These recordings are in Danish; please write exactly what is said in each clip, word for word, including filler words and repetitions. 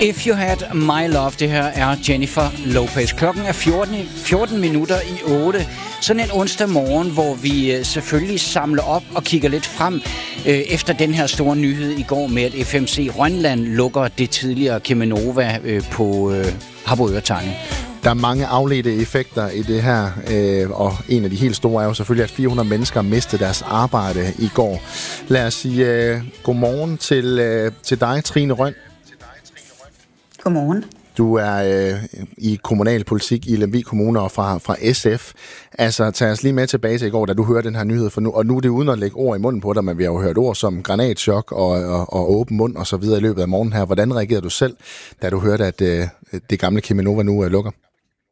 If You Had My Love, det her er Jennifer Lopez. Klokken er fjorten, fjorten minutter i otte. Sådan en onsdag morgen, hvor vi selvfølgelig samler op og kigger lidt frem øh, efter den her store nyhed i går med, at F M C Rønland lukker det tidligere Cheminova øh, på øh, Harboøre-Tangen. Der er mange afledte effekter i det her, øh, og en af de helt store er jo selvfølgelig, at fire hundrede mennesker mistede deres arbejde i går. Lad os sige øh, godmorgen til, øh, til dig, Trine Røn. Godmorgen. Du er øh, i kommunalpolitik i Lemvig Kommune og fra, fra S F. Altså, tag os lige med tilbage til i går, da du hørte den her nyhed, for nu, og nu er det uden at lægge ord i munden på dig, men vi har jo hørt ord som granatchok og, og, og åben mund og så videre i løbet af morgenen her. Hvordan reagerede du selv, da du hørte, at øh, det gamle Cheminova nu øh, lukker?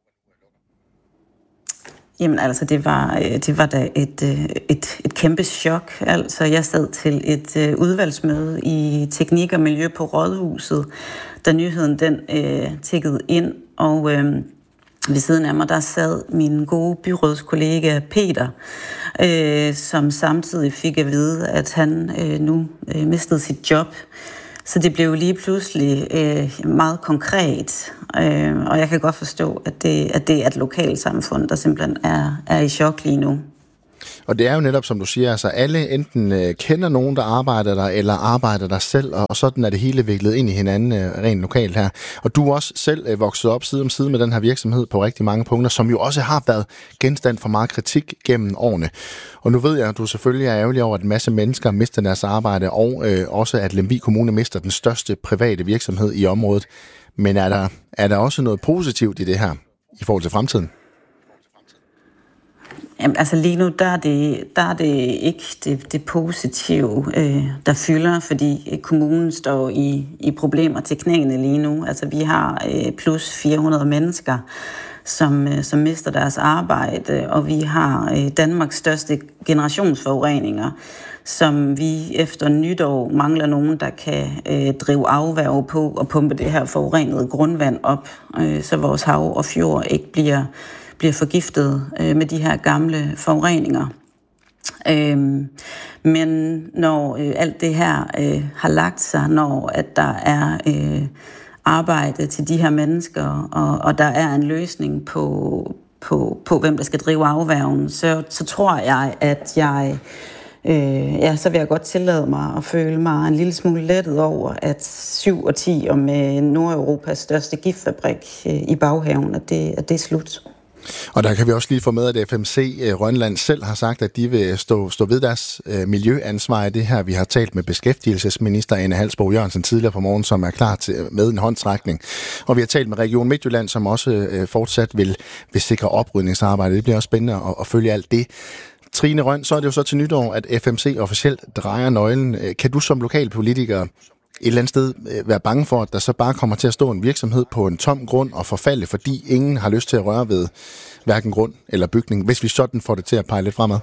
Jamen altså, det var, det var da et, et, et kæmpe chok. Altså, jeg sad til et udvalgsmøde i Teknik og Miljø på Rådhuset, da nyheden den øh, tikkede ind, og øh, ved siden af mig, der sad min gode byrådskollega Peter, øh, som samtidig fik at vide, at han øh, nu øh, mistede sit job. Så det blev lige pludselig øh, meget konkret, øh, og jeg kan godt forstå, at det, at det er et lokalsamfund, der simpelthen er, er i chok lige nu. Og det er jo netop, som du siger, altså alle enten øh, kender nogen, der arbejder der, eller arbejder der selv, og, og sådan er det hele viklet ind i hinanden øh, rent lokalt her. Og du er også selv øh, vokset op side om side med den her virksomhed på rigtig mange punkter, som jo også har været genstand for meget kritik gennem årene. Og nu ved jeg, at du selvfølgelig er ærgerlig over, at en masse mennesker mister deres arbejde, og øh, også at Lemvig Kommune mister den største private virksomhed i området. Men er der, er der også noget positivt i det her, i forhold til fremtiden? Jamen, altså lige nu, der er det, der er det ikke det, det positive, øh, der fylder, fordi kommunen står i, i problemer til knæene lige nu. Altså vi har øh, plus fire hundrede mennesker, som, øh, som mister deres arbejde, og vi har øh, Danmarks største generationsforureninger, som vi efter nytår mangler nogen, der kan øh, drive afværge på og pumpe det her forurenede grundvand op, øh, så vores hav og fjord ikke bliver bliver forgiftet øh, med de her gamle forureninger. Øhm, men når øh, alt det her øh, har lagt sig, når at der er øh, arbejde til de her mennesker, og, og der er en løsning på, på, på hvem der skal drive afværgen, så, så tror jeg, at jeg øh, ja, så vil jeg godt tillade mig at føle mig en lille smule lettet over, at syv og ti og med Nordeuropas største giftfabrik øh, i baghaven, at det, at det er slut. Og der kan vi også lige få med, at F M C Rønland selv har sagt, at de vil stå, stå ved deres øh, miljøansvar i det her. Vi har talt med beskæftigelsesminister Ane Halsboe Jørgensen tidligere på morgen, som er klar til, med en håndtrækning. Og vi har talt med Region Midtjylland, som også øh, fortsat vil, vil sikre oprydningsarbejde. Det bliver også spændende at, at følge alt det. Trine Røn, så er det jo så til nytår, at F M C officielt drejer nøglen. Kan du som lokalpolitiker et eller andet sted være bange for, at der så bare kommer til at stå en virksomhed på en tom grund og forfalde, fordi ingen har lyst til at røre ved hverken grund eller bygning, hvis vi sådan får det til at pege lidt fremad?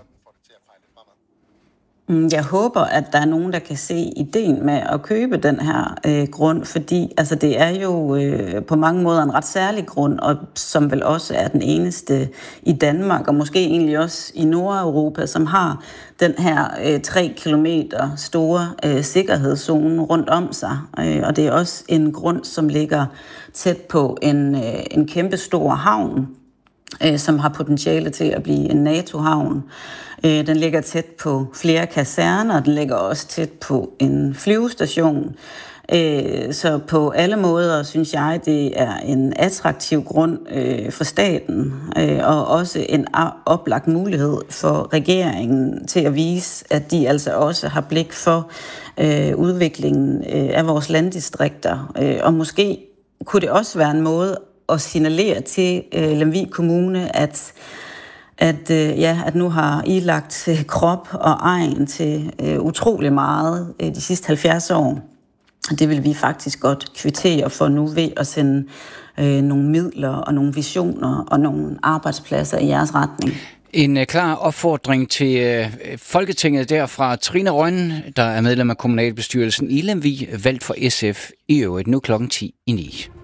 Jeg håber, at der er nogen, der kan se ideen med at købe den her øh, grund, fordi altså, det er jo øh, på mange måder en ret særlig grund, og som vel også er den eneste i Danmark, og måske egentlig også i Nordeuropa, som har den her øh, tre kilometer store øh, sikkerhedszone rundt om sig. Øh, og det er også en grund, som ligger tæt på en, øh, en kæmpe stor havn, øh, som har potentiale til at blive en NATO-havn. Øh, den ligger tæt på flere kaserner, og den ligger også tæt på en flyvestation. Øh, så på alle måder synes jeg, det er en attraktiv grund øh, for staten, øh, og også en oplagt mulighed for regeringen til at vise, at de altså også har blik for øh, udviklingen øh, af vores landdistrikter. Øh, og måske kunne det også være en måde at signalere til øh, Lemvig Kommune, at At, øh, ja, at nu har I lagt øh, krop og egen til øh, utrolig meget øh, de sidste halvfjerds år. Det vil vi faktisk godt kvittere for nu ved at sende øh, nogle midler og nogle visioner og nogle arbejdspladser i jeres retning. En uh, klar opfordring til uh, Folketinget der fra Trine Røn, der er medlem af kommunalbestyrelsen i Lemvig, valgt for S F i øvrigt nu klokken ti i ni.